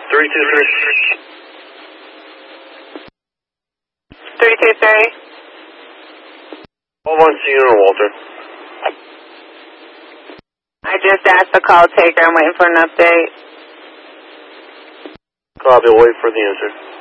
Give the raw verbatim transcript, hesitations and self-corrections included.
three two three. three two three. Hold on, Sierra Walter. I just asked the call taker. I'm waiting for an update. Copy, I'll wait for the answer.